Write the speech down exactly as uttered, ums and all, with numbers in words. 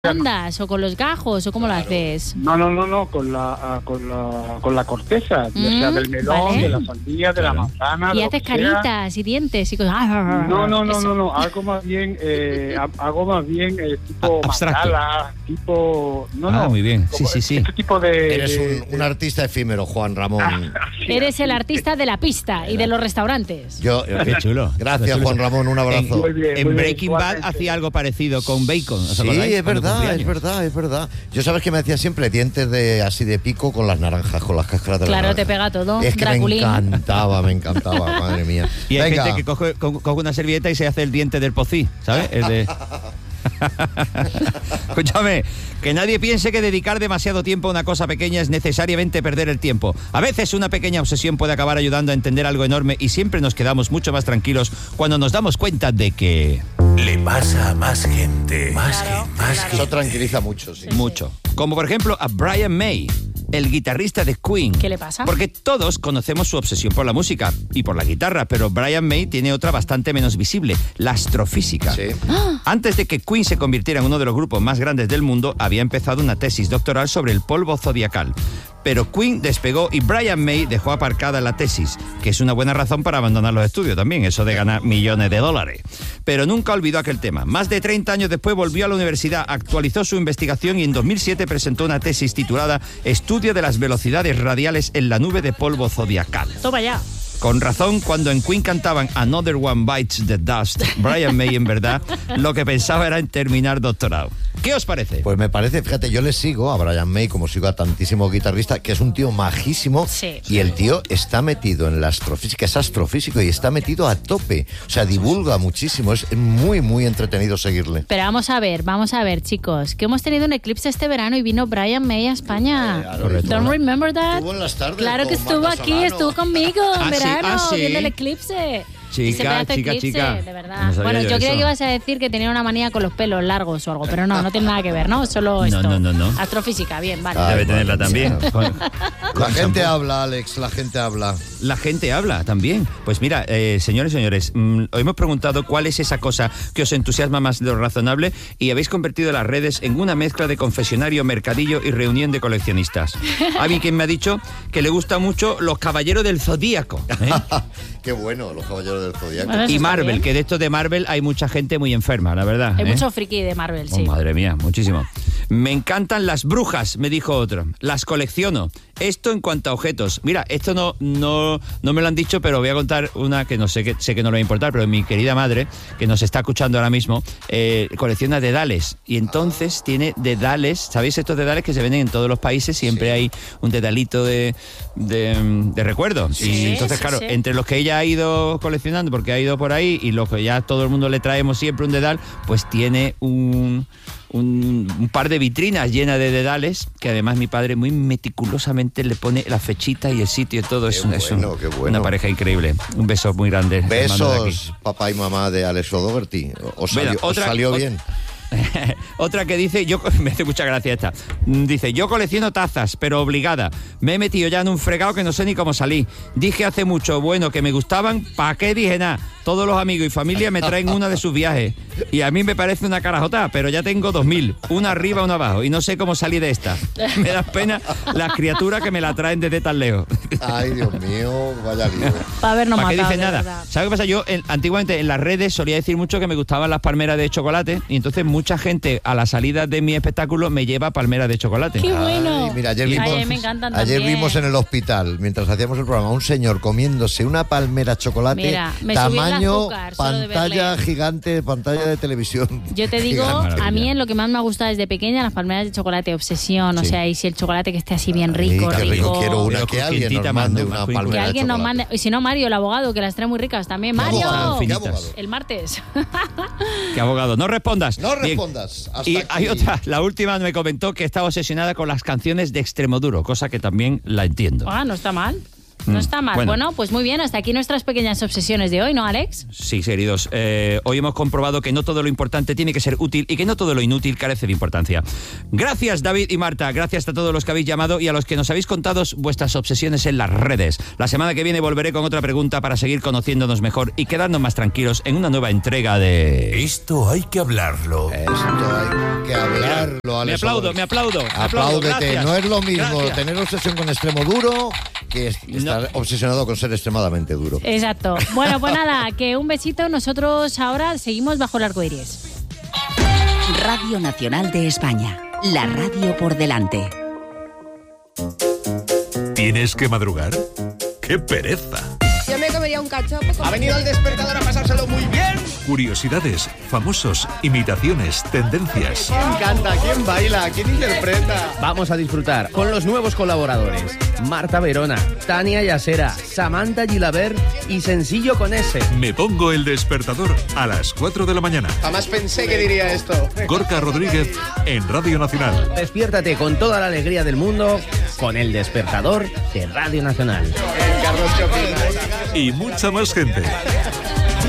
ondas o con los gajos o cómo claro. lo haces? No, no, no, no, con la con la, con la corteza, mm, ya sea del melón, vale. de la sandía, de claro. la manzana. Y haces caritas y dientes y cosas. No, no, no, no, no, algo más bien, eh, algo más bien eh, tipo mandala, tipo, no, ah, no, muy bien, sí, sí, sí. Este tipo de. Eres de, un, de... un artista efímero, Juan Ramón. Ah, sí, Eres sí, el artista sí. de la pista y de los restaurantes. Yo, qué chulo. Gracias, Juan Ramón, un abrazo. En, muy bien, muy en Breaking Bad hacía algo parecido con bacon. Sí, es verdad, es verdad, es verdad. Yo sabes que me hacía siempre dientes de así de pico con las naranjas, con las cáscaras de claro, las naranjas. Te pega todo. Es que Draculín. me encantaba, me encantaba, madre mía. Y hay Venga. gente que coge, co- coge una servilleta y se hace el diente del pocí, ¿sabes? El de... Escúchame, que nadie piense que dedicar demasiado tiempo a una cosa pequeña es necesariamente perder el tiempo. A veces una pequeña obsesión puede acabar ayudando a entender algo enorme y siempre nos quedamos mucho más tranquilos cuando nos damos cuenta de que... Le pasa a más gente. Más claro, gente, más claro. gente. Eso tranquiliza mucho, sí. Mucho. Como por ejemplo a Brian May, el guitarrista de Queen. ¿Qué le pasa? Porque todos conocemos su obsesión por la música y por la guitarra, pero Brian May tiene otra bastante menos visible, la astrofísica. Sí. Antes de que Queen se convirtiera en uno de los grupos más grandes del mundo, había empezado una tesis doctoral sobre el polvo zodiacal. Pero Queen despegó y Brian May dejó aparcada la tesis, que es una buena razón para abandonar los estudios también, eso de ganar millones de dólares. Pero nunca olvidó aquel tema. Más de treinta años después volvió a la universidad, actualizó su investigación y en dos mil siete presentó una tesis titulada Estudio de las velocidades radiales en la nube de polvo zodiacal. Toma ya. Con razón, cuando en Queen cantaban Another One Bites the Dust, Brian May, en verdad, lo que pensaba era en terminar doctorado. ¿Qué os parece? Pues me parece, fíjate, yo le sigo a Brian May, como sigo a tantísimos guitarristas, que es un tío majísimo. Sí. Y el tío está metido en la astrofísica, es astrofísico y está metido a tope. O sea, divulga muchísimo, es muy, muy entretenido seguirle. Pero vamos a ver, vamos a ver, chicos, que hemos tenido un eclipse este verano y vino Brian May a España. Sí, claro, Don't estuvo, remember that? Estuvo en las tardes. Claro que estuvo Marta aquí, Solano. estuvo conmigo en Ah, sí, verano, ah, sí. viendo el eclipse. Chica, Ese pedazo chica, eclipse, chica. de verdad. No sabía bueno, yo yo, creía eso. que ibas a decir que tenía una manía con los pelos largos o algo, pero no, no tiene nada que ver, ¿no? Solo esto. No, no, no, no. Astrofísica, bien, vale. Ay, Debe tenerla madre también. mía. Con- La con gente champú. habla, Alex, la gente habla. La gente habla también. Pues mira, eh, señores y señores, mmm, os hemos preguntado cuál es esa cosa que os entusiasma más de lo razonable y habéis convertido las redes en una mezcla de confesionario, mercadillo y reunión de coleccionistas. A mí quien me ha dicho que le gustan mucho los caballeros del Zodíaco, ¿eh? Qué bueno, los caballeros del Zodiaco. Bueno, eso Y está Marvel, bien. que de esto de Marvel hay mucha gente muy enferma, la verdad. Hay ¿eh? mucho friki de Marvel, Oh, sí. madre mía, muchísimo. Me encantan las brujas, me dijo otro. Las colecciono. Esto en cuanto a objetos. Mira, esto no, no, no me lo han dicho, pero voy a contar una que no sé que sé que no le va a importar, pero mi querida madre, que nos está escuchando ahora mismo, eh, colecciona dedales. Y entonces tiene dedales, ¿sabéis estos dedales que se venden en todos los países? Siempre Sí. hay un dedalito de, de, de recuerdo. Sí, y entonces, sí, claro, sí. entre los que ella ha ido coleccionando, porque ha ido por ahí, y los que ya todo el mundo le traemos siempre un dedal, pues tiene un... Un, un par de vitrinas llenas de dedales que además mi padre muy meticulosamente le pone la fechita y el sitio y todo. Qué Es, un- es un- bueno, qué bueno. una pareja increíble. Un beso muy grande. les mando de aquí. Besos, papá y mamá de Alex O'Doherty. ¿Os Mira, salió, os otra- salió ot- bien? Otra que dice, yo me hace mucha gracia esta. Dice, yo colecciono tazas, pero obligada. Me he metido ya en un fregado que no sé ni cómo salí. Dije hace mucho, bueno, que me gustaban, ¿para qué dije nada? Todos los amigos y familia me traen una de sus viajes. Y a mí me parece una carajota, pero ya tengo dos mil. Una arriba, una abajo. Y no sé cómo salí de esta. Me da pena las criaturas que me la traen desde tan lejos. Ay, Dios mío, vaya lío. Para habernos ¿Para qué matado, dices de nada? verdad. ¿Sabes qué pasa? Yo en- antiguamente en las redes solía decir mucho que me gustaban las palmeras de chocolate y entonces mucha gente a la salida de mi espectáculo me lleva palmeras de chocolate. ¡Qué bueno! Ay, mira, ayer Ay, vimos, a mí me encantan ayer también. vimos en el hospital, mientras hacíamos el programa, un señor comiéndose una palmera chocolate, Mira, me subí el tamaño azúcar solo de pantalla verle. gigante, pantalla de televisión. Yo te digo, Gigante. a mí en lo que más me ha gustado desde pequeña, las palmeras de chocolate, obsesión. O Sí. sea, y si el chocolate que esté así bien Ay, rico, qué rico, quiero una, Pero que alguien crujientita nos más, mande ¿no? una Más palmera que de alguien nos chocolate. mande. Y si no, Mario, el abogado, que las trae muy ricas también. ¿Qué ¡Mario! abogado? ¿Qué Finitas. abogado? El martes. ¿Qué abogado? No respondas. No Bien. respondas. Hasta Y aquí. hay otra, la última me comentó que estaba obsesionada con las canciones de Extremoduro, cosa que también la entiendo. Ah, no está mal. No Mm, está mal. bueno. Bueno. pues muy bien. Hasta aquí nuestras pequeñas obsesiones de hoy, ¿no, Alex? Sí, queridos. Eh, hoy hemos comprobado que no todo lo importante tiene que ser útil y que no todo lo inútil carece de importancia. Gracias, David y Marta. Gracias a todos los que habéis llamado y a los que nos habéis contado vuestras obsesiones en las redes. La semana que viene volveré con otra pregunta para seguir conociéndonos mejor y quedarnos más tranquilos en una nueva entrega de... Esto hay que hablarlo. Esto hay... que hablarlo, Alex. Me aplaudo, me aplaudo. Apláudete. No es lo mismo Gracias. tener obsesión con extremo duro que es- estar obsesionado con ser extremadamente duro. Exacto. Bueno, pues nada, que un besito. Nosotros ahora seguimos bajo el arco iris. Radio Nacional de España. La radio por delante. ¿Tienes que madrugar? ¡Qué pereza! Yo me comería un cachopo. con- Ha venido el despertador a pasárselo muy bien. Curiosidades, famosos, imitaciones, tendencias. ¿Quién canta? ¿Quién baila? ¿Quién interpreta? Vamos a disfrutar con los nuevos colaboradores. Marta Verona, Tania Yasera, Samantha Gilabert y Sencillo con S. Me pongo el despertador a las cuatro de la mañana. Jamás pensé que diría esto. Gorka Rodríguez en Radio Nacional. Despiértate con toda la alegría del mundo con el despertador de Radio Nacional. Y mucha más gente.